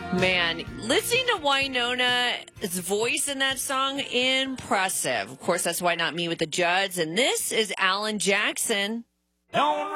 Man, listening to Wynona's voice in that song, impressive. Of course, that's Why Not Me with the Judds. And this is Alan Jackson.